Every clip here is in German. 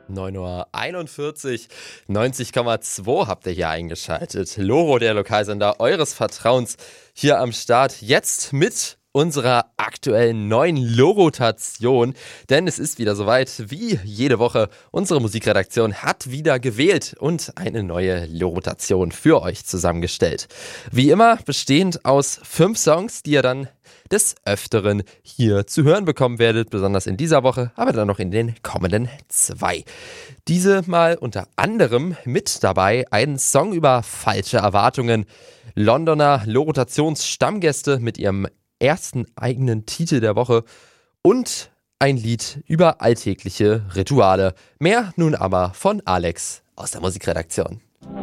9:41 Uhr, 90,2 habt ihr hier eingeschaltet. Loro, der Lokalsender eures Vertrauens, hier am Start. Jetzt mit unserer aktuellen neuen Lorotation, denn es ist wieder soweit, wie jede Woche. Unsere Musikredaktion hat wieder gewählt und eine neue Lorotation für euch zusammengestellt. Wie immer bestehend aus 5 Songs, die ihr dann des Öfteren hier zu hören bekommen werdet, besonders in dieser Woche, aber dann noch in den kommenden 2. Diese mal unter anderem mit dabei ein Song über falsche Erwartungen, Londoner Lorotationsstammgäste mit ihrem ersten eigenen Titel der Woche und ein Lied über alltägliche Rituale. Mehr nun aber von Alex aus der Musikredaktion.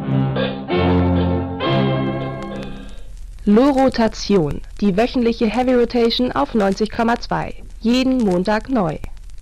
Lorotation, die wöchentliche Heavy Rotation auf 90,2. Jeden Montag neu.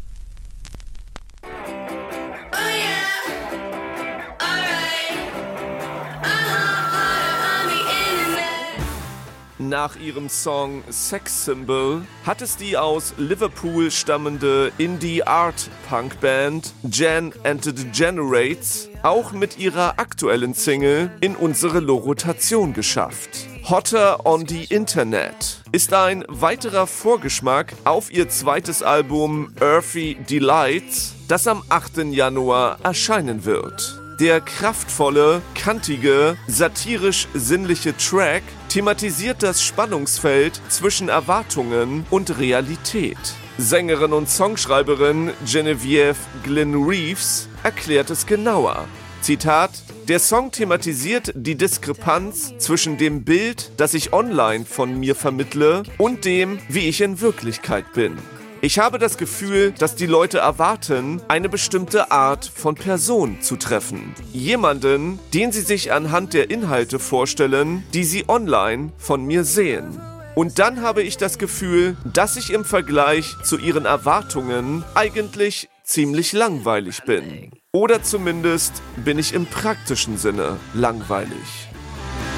Nach ihrem Song Sex Symbol hat es die aus Liverpool stammende Indie-Art-Punk-Band Jan and the Degenerates auch mit ihrer aktuellen Single in unsere Lorotation geschafft. Hotter on the Internet ist ein weiterer Vorgeschmack auf ihr zweites Album Earthy Delights, das am 8. Januar erscheinen wird. Der kraftvolle, kantige, satirisch-sinnliche Track thematisiert das Spannungsfeld zwischen Erwartungen und Realität. Sängerin und Songschreiberin Genevieve Glynn Reeves erklärt es genauer. Zitat: Der Song thematisiert die Diskrepanz zwischen dem Bild, das ich online von mir vermittle, und dem, wie ich in Wirklichkeit bin. Ich habe das Gefühl, dass die Leute erwarten, eine bestimmte Art von Person zu treffen. Jemanden, den sie sich anhand der Inhalte vorstellen, die sie online von mir sehen. Und dann habe ich das Gefühl, dass ich im Vergleich zu ihren Erwartungen eigentlich ziemlich langweilig bin. Oder zumindest bin ich im praktischen Sinne langweilig.